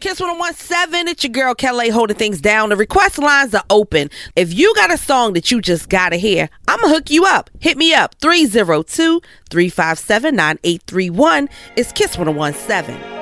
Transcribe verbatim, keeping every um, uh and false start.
Kiss one seventeen. It's your girl Kelly holding things down. The request lines are open. If you got a song that you just gotta hear, I'ma hook you up. Hit me up. three oh two, three five seven, nine eight three one. It's Kiss one seventeen.